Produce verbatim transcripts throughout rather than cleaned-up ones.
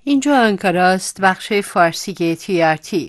اینجا انکاراست، بخش فارسی تی آر تی.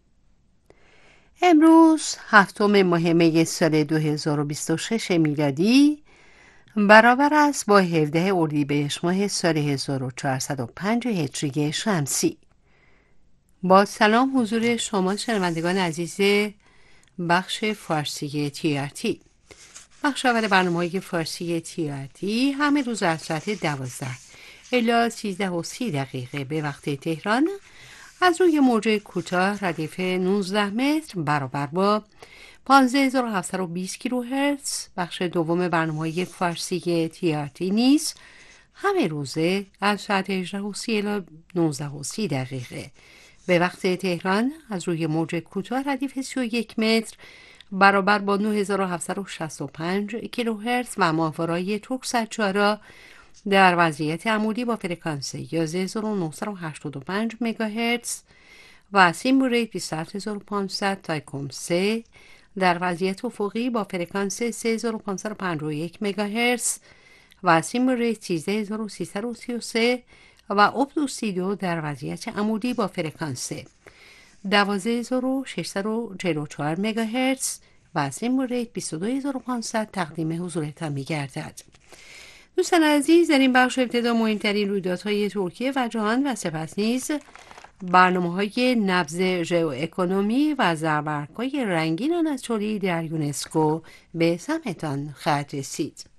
امروز هفتم ماه می سال دو هزار و بیست و شش میلادی برابر است با هفدهم اردیبهشت ماه سال هزار و چهارصد و پنج هجری شمسی. با سلام حضور شما شنوندگان عزیز بخش فارسی تی آر تی. بخش اول برنامه‌های فارسی تی آر تی همه روز از ساعت دوازده الی سیزده و سی دقیقه به وقت تهران از روی موج کوتاه ردیف نوزده متر برابر با پانزده هزار و هفتصد و بیست کیلوهرتز. بخش دوم برنامه‌های فارسی تی آر تی نیز همه روزه از ساعت هجده و سی الی نوزده و سی دقیقه به وقت تهران از روی موج کوتاه ردیف سی و یک متر برابر با نه هزار و هفتصد و شصت و پنج کیلوهرتز و ماهواره‌های ترک‌سرچارا در وضعیت عمودی با فرکانس یازده هزار و نهصد و هشتاد و پنج مگاهرتز و سیمبل ریت بیست و هفت هزار و پانصد تا کم سه در وضعیت افقی با فرکانس سه هزار و پانصد و پنجاه و یک مگاهرتز و سیمبل ریت سیزده هزار و سیصد و سی و سه و افق دو سی دو در وضعیت عمودی با فرکانس دوازده هزار و ششصد و چهل و چهار مگاهرتز و سیمبل ریت بیست و دو هزار و پانصد تقدیم حضورتان می‌گردد. دوستان عزیز، در این بخش ابتدا مهمترین رویدادهای ترکیه و جهان و سپس نیز برنامه‌های نبض ژئواکونومی و زربرگ‌های رنگین آناتولی در یونسکو به سمعتان خواهد رسید.